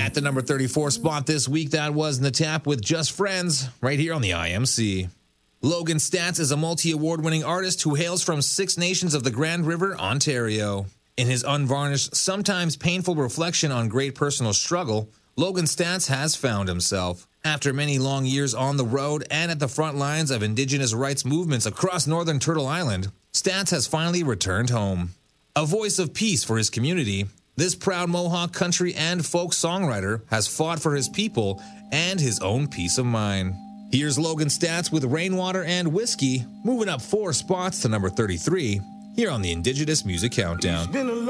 At the number 34 spot this week, that was In the Tap with Just Friends, right here on the IMC. Logan Staats is a multi-award winning artist who hails from Six Nations of the Grand River, Ontario. In his unvarnished, sometimes painful reflection on great personal struggle, Logan Staats has found himself. After many long years on the road and at the front lines of Indigenous rights movements across northern Turtle Island, Staats has finally returned home. A voice of peace for his community, this proud Mohawk country and folk songwriter has fought for his people and his own peace of mind. Here's Logan Staats with Rainwater and Whiskey, moving up 4 spots to number 33, here on the Indigenous Music Countdown.